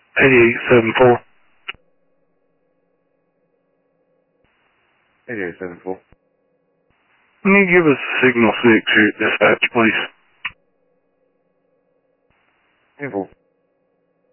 8874. 8874. Can you give us signal 6 here at dispatch, please? Info.